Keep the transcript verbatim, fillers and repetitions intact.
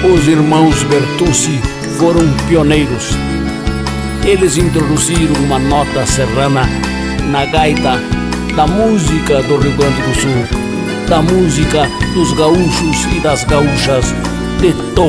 Os irmãos Bertucci foram pioneiros. Eles introduziram uma nota serrana na gaita da música do Rio Grande do Sul, da música dos gaúchos e das gaúchas de todo